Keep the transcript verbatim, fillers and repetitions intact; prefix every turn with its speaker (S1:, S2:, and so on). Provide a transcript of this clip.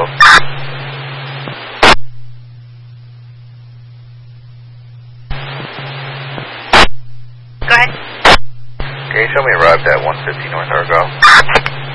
S1: Argo.
S2: Go ahead.
S1: Can you show me arrived at one fifty North Argo?